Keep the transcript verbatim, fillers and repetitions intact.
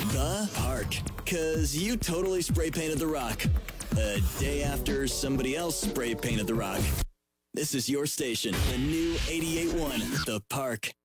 The Park. Cause you totally spray painted the rock. A day after somebody else spray painted the rock. This is your station, the new eighty-eight point one, The Park.